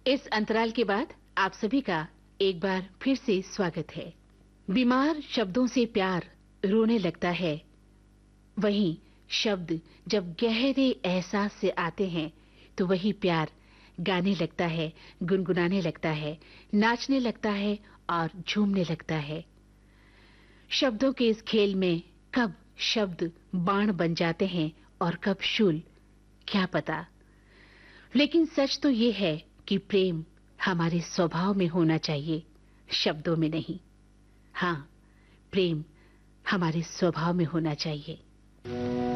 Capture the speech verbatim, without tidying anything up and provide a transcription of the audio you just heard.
इस अंतराल के बाद आप सभी का एक बार फिर से स्वागत है। बीमार शब्दों से प्यार रोने लगता है, वहीं शब्द जब गहरे एहसास से आते हैं तो वही प्यार गाने लगता है, गुनगुनाने लगता है, नाचने लगता है और झूमने लगता है। शब्दों के इस खेल में कब शब्द बाण बन जाते हैं और कब शूल, क्या पता। लेकिन सच तो ये है कि प्रेम हमारे स्वभाव में होना चाहिए, शब्दों में नहीं। हाँ, प्रेम हमारे स्वभाव में होना चाहिए।